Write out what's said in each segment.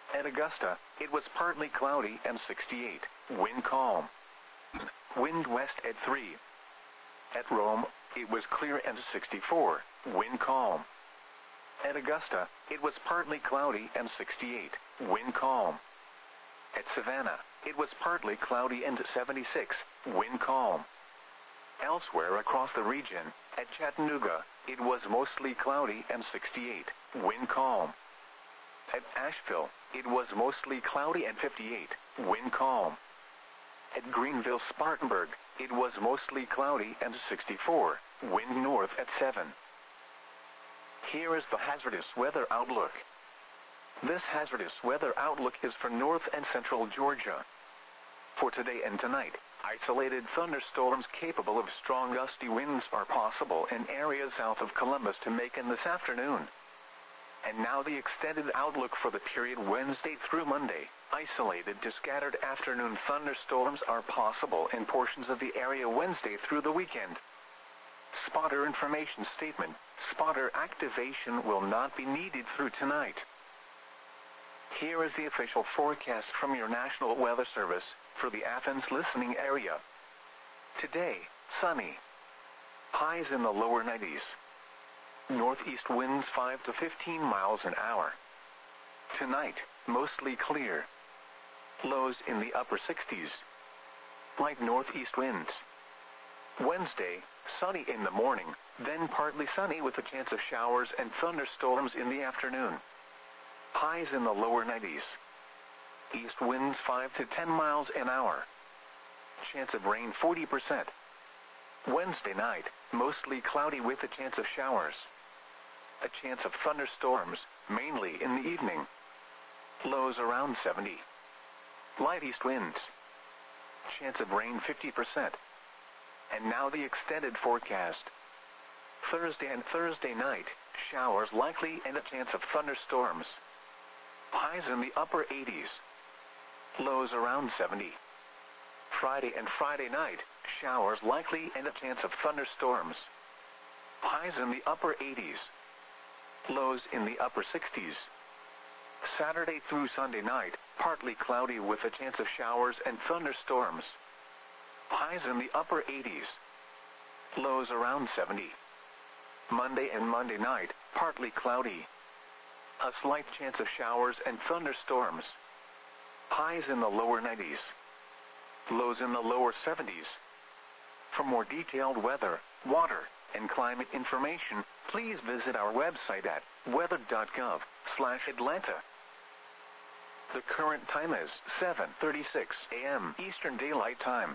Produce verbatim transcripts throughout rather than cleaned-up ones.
At Augusta, it was partly cloudy and sixty-eight, wind calm. Wind west at three. At Rome, it was clear and sixty-four, wind calm. At Augusta, it was partly cloudy and sixty-eight, wind calm. At Savannah, it was partly cloudy and seventy-six, wind calm. Elsewhere across the region, at Chattanooga, it was mostly cloudy and sixty-eight, wind calm. At Asheville, it was mostly cloudy and fifty-eight, wind calm. At Greenville, Spartanburg, it was mostly cloudy and sixty-four, wind north at seven. Here is the hazardous weather outlook. This hazardous weather outlook is for north and central Georgia. For today and tonight, isolated thunderstorms capable of strong gusty winds are possible in areas south of Columbus to Macon this afternoon. And now the extended outlook for the period Wednesday through Monday. Isolated to scattered afternoon thunderstorms are possible in portions of the area Wednesday through the weekend. Spotter information statement. Spotter activation will not be needed through tonight. Here is the official forecast from your National Weather Service for the Athens listening area. Today, sunny. Highs in the lower nineties. Northeast winds five to fifteen miles an hour. Tonight, mostly clear. Lows in the upper sixties. Light northeast winds. Wednesday, sunny in the morning, then partly sunny with a chance of showers and thunderstorms in the afternoon. Highs in the lower nineties. East winds five to ten miles an hour. Chance of rain forty percent. Wednesday night, mostly cloudy with a chance of showers. A chance of thunderstorms, mainly in the evening. Lows around seventy. Light east winds. Chance of rain fifty percent. And now the extended forecast. Thursday and Thursday night, showers likely and a chance of thunderstorms. Highs in the upper eighties. Lows around seventy. Friday and Friday night, showers likely and a chance of thunderstorms. Highs in the upper eighties. Lows in the upper sixties. Saturday through Sunday night, partly cloudy with a chance of showers and thunderstorms. Highs in the upper eighties. Lows around seventy. Monday and Monday night, partly cloudy. A slight chance of showers and thunderstorms. Highs in the lower nineties. Lows in the lower seventies. For more detailed weather, water, and climate information, please visit our website at weather dot gov slash Atlanta. The current time is seven thirty-six a m Eastern Daylight Time.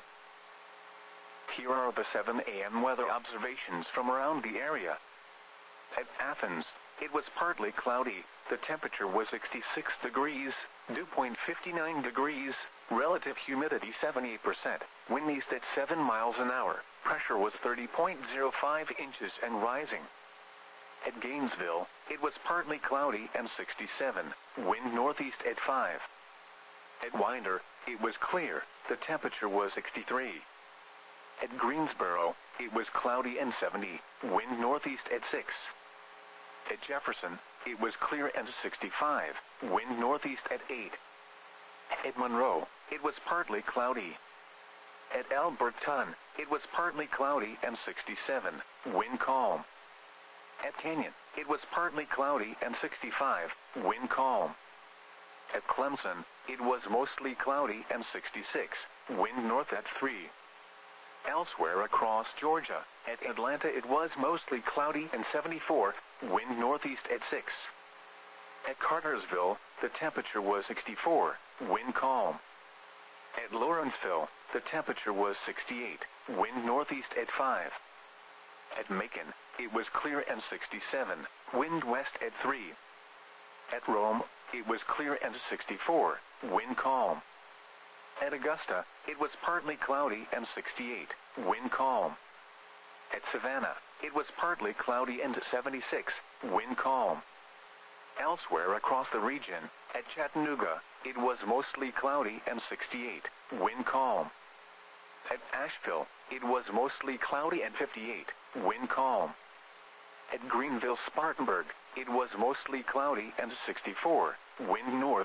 Here are the seven a m weather observations from around the area. At Athens, it was partly cloudy. The temperature was sixty-six degrees, dew point fifty-nine degrees, relative humidity seventy-eight percent, wind east at seven miles an hour, pressure was thirty point zero five inches and rising. At Gainesville, it was partly cloudy and sixty-seven, wind northeast at five. At Winder, it was clear, the temperature was sixty-three. At Greensboro, it was cloudy and seventy, wind northeast at six. At Jefferson, it was clear and sixty-five, wind northeast at eight. At Monroe, it was partly cloudy. At Alberton, it was partly cloudy and sixty-seven, wind calm. At Canyon, it was partly cloudy and sixty-five, wind calm. At Clemson, it was mostly cloudy and sixty-six, wind north at three. Elsewhere across Georgia, at Atlanta it was mostly cloudy and seventy-four, wind northeast at six. At Cartersville, the temperature was sixty-four, wind calm. At Lawrenceville, the temperature was sixty-eight, wind northeast at five. At Macon, it was clear and sixty-seven, wind west at three. At Rome, it was clear and sixty-four, wind calm. At Augusta, it was partly cloudy and sixty-eight, wind calm. At Savannah, it was partly cloudy and seventy-six, wind calm. Elsewhere across the region, at Chattanooga, it was mostly cloudy and sixty-eight, wind calm. At Asheville, it was mostly cloudy and fifty-eight, wind calm. At Greenville, Spartanburg, it was mostly cloudy and sixty-four, wind north